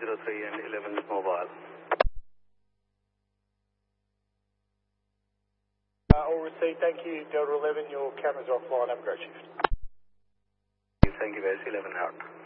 303 and 11 is mobile. All received, thank you. Delta 11, your camera's offline. Have a great shift. Thank you guys, 11 out.